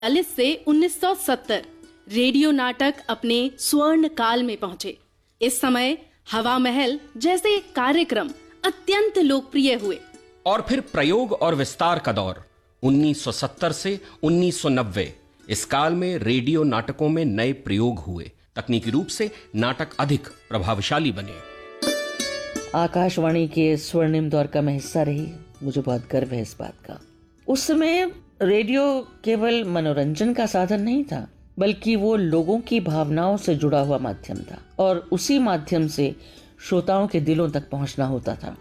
1940 से 1970 रेडियो नाटक अपने स्वर्ण काल में पहुंचे। इस समय हवा महल जैसे कार्यक्रम अत्यंत लोकप्रिय हुए। और फिर प्रयोग और विस्तार का दौर 1970 से 1990। इस काल में रेडियो नाटकों में नए प्रयोग हुए, तकनीकी रूप से नाटक अधिक प्रभावशाली बने। आकाशवाणी के स्वर्णिम दौर का मैं हिस्सा रही, मुझे बहुत गर्व है इस बात का। उस समय रेडियो केवल मनोरंजन का साधन नहीं था, बल्कि वो लोगों की भावनाओं से जुड़ा हुआ माध्यम था और उसी माध्यम से श्रोताओं के दिलों तक पहुंचना होता था।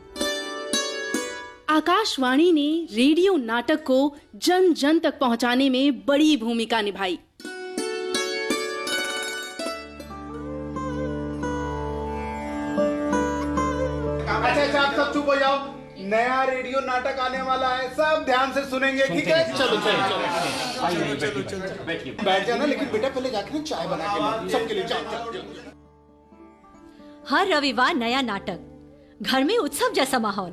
आकाशवाणी ने रेडियो नाटक को जन जन तक पहुंचाने में बड़ी भूमिका निभाई। अच्छा, आप सब चुप हो जाओ। नया रेडियो नाटक आने वाला है, सब ध्यान से सुनेंगे, ठीक है? चलो बैठ जाना, लेकिन बेटा पहले जाके ना चाय बना के ला, सबके लिए चाय। हर रविवार नया नाटक, घर में उत्सव जैसा माहौल।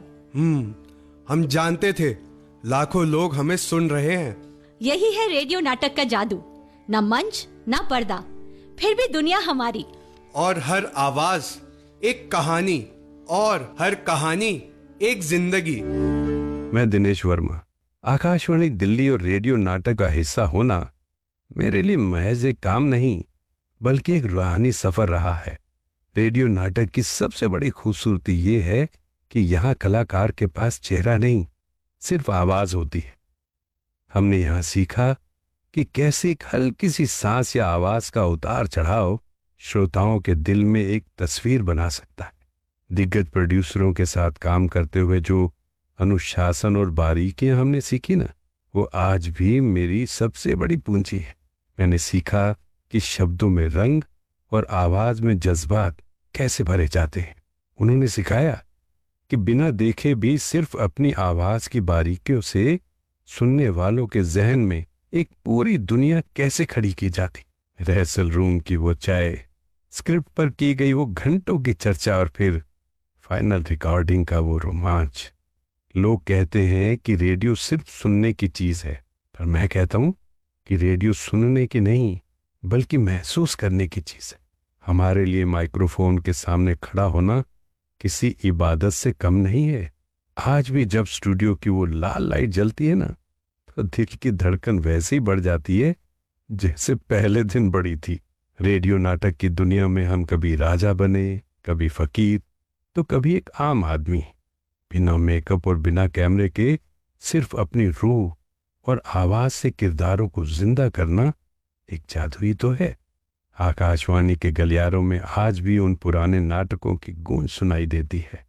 हम जानते थे लाखों लोग हमें सुन रहे हैं। यही है रेडियो नाटक का जादू, न मंच न पर्दा, फिर भी दुनिया हमारी। और हर आवाज एक कहानी, और हर कहानी एक जिंदगी। मैं दिनेश वर्मा। आकाशवाणी दिल्ली और रेडियो नाटक का हिस्सा होना मेरे लिए महज एक काम नहीं, बल्कि एक रूहानी सफर रहा है। रेडियो नाटक की सबसे बड़ी खूबसूरती ये है कि यहाँ कलाकार के पास चेहरा नहीं, सिर्फ आवाज होती है। हमने यहाँ सीखा कि कैसे एक हल्की सी सांस या आवाज का उतार चढ़ाव श्रोताओं के दिल में एक तस्वीर बना सकता है। दिग्गज प्रोड्यूसरों के साथ काम करते हुए जो अनुशासन और बारीकियां हमने सीखी ना, वो आज भी मेरी सबसे बड़ी पूंजी है। मैंने सीखा कि शब्दों में रंग और आवाज में जज्बात कैसे भरे जाते हैं। उन्होंने सिखाया कि बिना देखे भी सिर्फ अपनी आवाज की बारीकियों से सुनने वालों के जहन में एक पूरी दुनिया कैसे खड़ी की जाती। रिहर्सल रूम की वो चाय, स्क्रिप्ट पर की गई वो घंटों की चर्चा और फिर फाइनल रिकॉर्डिंग का वो रोमांच। लोग कहते हैं कि रेडियो सिर्फ सुनने की चीज है, पर मैं कहता हूं कि रेडियो सुनने की नहीं, बल्कि महसूस करने की चीज है। हमारे लिए माइक्रोफोन के सामने खड़ा होना किसी इबादत से कम नहीं है। आज भी जब स्टूडियो की वो लाल लाइट जलती है ना, तो दिल की धड़कन वैसे ही बढ़ जाती है जैसे पहले दिन बढ़ी थी। रेडियो नाटक की दुनिया में हम कभी राजा बने, कभी फकीर, तो कभी एक आम आदमी। बिना मेकअप और बिना कैमरे के सिर्फ अपनी रूह और आवाज से किरदारों को जिंदा करना एक जादू ही तो है। आकाशवाणी के गलियारों में आज भी उन पुराने नाटकों की गूंज सुनाई देती है।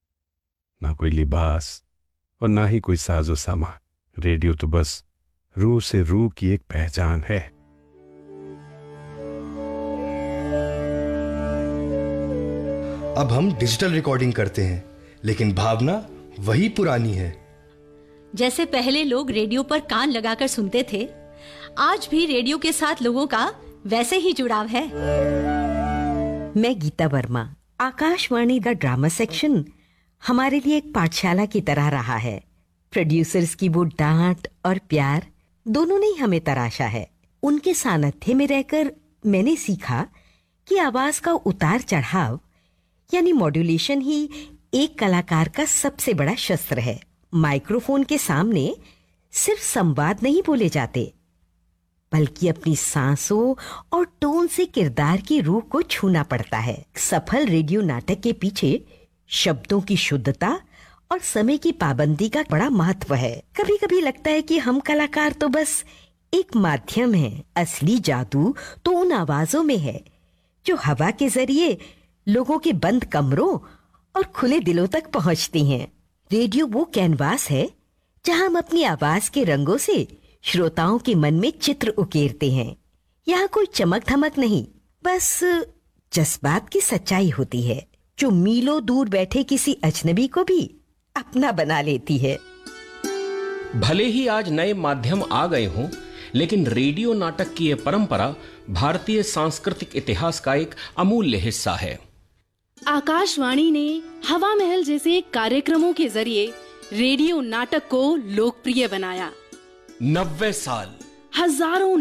ना कोई लिबास और ना ही कोई साजो सामान। रेडियो तो बस रूह से रूह की एक पहचान है। अब हम डिजिटल रिकॉर्डिंग करते हैं, लेकिन भावना वही पुरानी है। जैसे पहले लोग रेडियो पर कान लगाकर सुनते थे, आज भी रेडियो के साथ लोगों का वैसे ही जुड़ाव है। मैं गीता वर्मा। आकाशवाणी का ड्रामा सेक्शन हमारे लिए एक पाठशाला की तरह रहा है। प्रोड्यूसर्स की वो डांट और प्यार दोनों ने हमें तराशा है। उनके सानिध्य में रहकर मैंने सीखा कि आवाज का उतार चढ़ाव यानी मॉड्यूलेशन ही एक कलाकार का सबसे बड़ा शस्त्र है। माइक्रोफोन के सामने सिर्फ संवाद नहीं बोले जाते, बल्कि अपनी सांसों और टोन से किरदार की रूह को छूना पड़ता है। सफल रेडियो नाटक के पीछे शब्दों की शुद्धता और समय की पाबंदी का बड़ा महत्व है। कभी कभी लगता है कि हम कलाकार तो बस एक माध्यम हैं। असली जादू तो उन आवाजों में है जो हवा के जरिए लोगों के बंद कमरों और खुले दिलों तक पहुंचती हैं। रेडियो वो कैनवास है जहां हम अपनी आवाज के रंगों से श्रोताओं के मन में चित्र उकेरते हैं। यहाँ कोई चमक धमक नहीं, बस जज्बात की सच्चाई होती है जो मीलों दूर बैठे किसी अजनबी को भी अपना बना लेती है। भले ही आज नए माध्यम आ गए हों, लेकिन रेडियो नाटक की यह परंपरा भारतीय सांस्कृतिक इतिहास का एक अमूल्य हिस्सा है। आकाशवाणी ने हवा महल जैसे कार्यक्रमों के जरिए रेडियो नाटक को लोकप्रिय बनाया। 90 साल हजारों